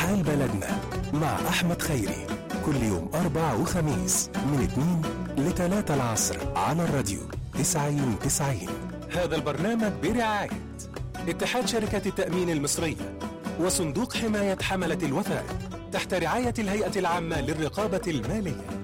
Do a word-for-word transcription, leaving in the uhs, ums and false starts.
حال بلدنا مع أحمد خيري، كل يوم أربع وخميس من اتنين لتلاتة العصر على الراديو تسعين تسعين. هذا البرنامج برعاية اتحاد شركة التأمين المصرية وصندوق حماية حملة الوثائق تحت رعاية الهيئة العامة للرقابة المالية.